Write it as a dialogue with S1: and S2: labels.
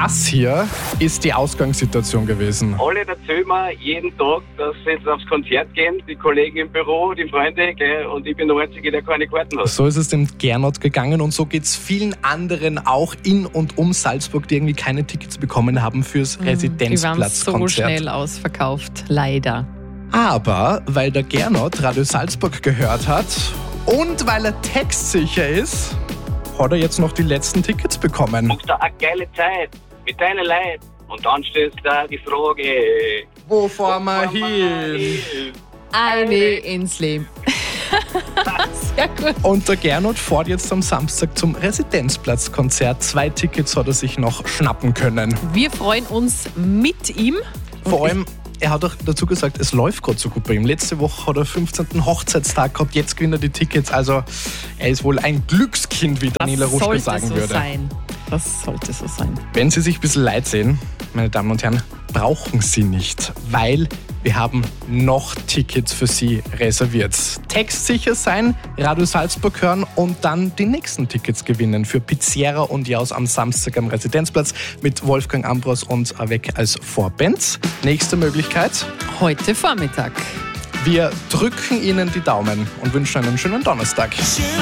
S1: Das hier ist die Ausgangssituation gewesen.
S2: Alle erzählen mir jeden Tag, dass sie jetzt aufs Konzert gehen, die Kollegen im Büro, die Freunde, gell, und ich bin der Einzige, der keine Karten hat.
S1: So ist es dem Gernot gegangen und so geht es vielen anderen auch in und um Salzburg, die irgendwie keine Tickets bekommen haben fürs Residenzplatzkonzert.
S3: Die waren so schnell ausverkauft, leider.
S1: Aber weil der Gernot Radio Salzburg gehört hat und weil er textsicher ist, hat er jetzt noch die letzten Tickets bekommen.
S2: Du machst da eine geile Zeit mit deinen Leuten und dann stellst du da die Frage:
S1: Wo fahren wir hin?
S3: Eine ins Leben. Sehr gut.
S1: Und der Gernot fährt jetzt am Samstag zum Residenzplatzkonzert. 2 Tickets hat er sich noch schnappen können.
S3: Wir freuen uns mit ihm.
S1: Vor allem, er hat auch dazu gesagt, es läuft gerade so gut bei ihm. Letzte Woche hat er 15. Hochzeitstag gehabt, jetzt gewinnt er die Tickets. Also er ist wohl ein Glückskind, wie Daniela Ruschke sagen würde.
S3: Das sollte so sein.
S1: Wenn Sie sich ein bisschen leid sehen, meine Damen und Herren, brauchen Sie nicht, weil wir haben noch Tickets für Sie reserviert. Textsicher sein, Radio Salzburg hören und dann die nächsten Tickets gewinnen für Pizzeria und Jaus am Samstag am Residenzplatz mit Wolfgang Ambros und Avec als Vorband. Nächste Möglichkeit.
S3: Heute Vormittag.
S1: Wir drücken Ihnen die Daumen und wünschen einen schönen Donnerstag.